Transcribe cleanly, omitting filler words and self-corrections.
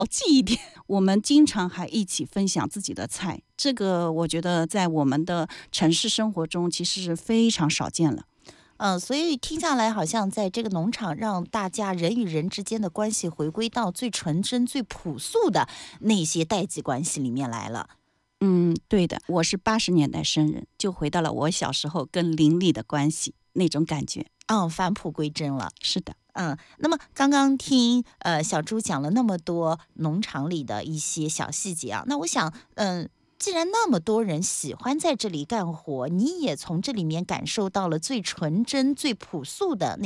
记一点。我们经常还一起分享自己的菜，这个我觉得在我们的城市生活中其实是非常少见了。 所以听下来，好像在这个农场，让大家人与人之间的关系回归到最纯真、最朴素的那些代际关系里面来了。 对的，我是80年代生人，就回到了我小时候跟邻里的关系那种感觉。 返璞归真了。 是的。 那么刚刚听小朱讲了那么多农场里的一些小细节啊，那我想既然那么多人喜欢在这里干活，你也从这里面感受到了最纯真、最朴素的